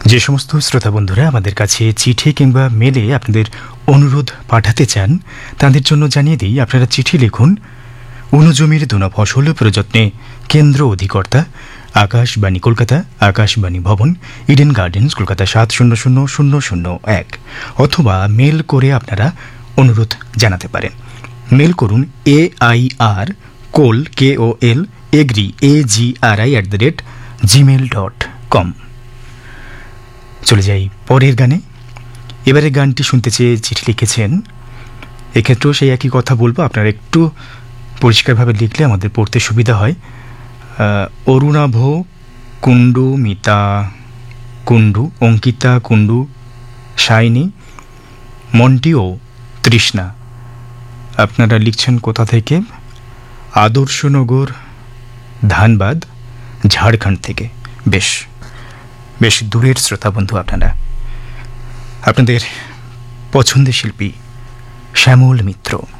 যে সমস্ত শ্রোতা বন্ধুরা আমাদের কাছে চিঠি কিংবা মেলে আপনাদের অনুরোধ পাঠাতে চান তাদের জন্য জানিয়ে দিই, আপনারা চিঠি লিখুন অনুজমির দুনা ফসল প্রযত্নে কেন্দ্র অধিকর্তা, আকাশবাণী কলকাতা, আকাশবাণী ভবন, ইডেন গার্ডেন্স, কলকাতা ৭০০০০১, অথবা মেল করে আপনারা অনুরোধ জানাতে পারেন। মেল করুন AIR@agri@gmail.com। চলে যাই পরের গানে। এবারে গানটি শুনতে চেয়ে চিঠি লিখেছেন, এক্ষেত্রেও সেই একই কথা বলবো, আপনারা একটু পরিষ্কারভাবে লিখলে আমাদের পড়তে সুবিধা হয়। অরুণাভ কুণ্ডু, মিতা কুণ্ডু, অঙ্কিতা কুণ্ডু, শাইনি, মন্টি ও তৃষ্ণা। আপনারা লিখছেন কোথা থেকে? আদর্শনগর, ধানবাদ, ঝাড়খণ্ড থেকে। বেশ বেশ দূরের শ্রোতা বন্ধু আপনারা। আপনাদের পছন্দের শিল্পী শ্যামল মিত্র।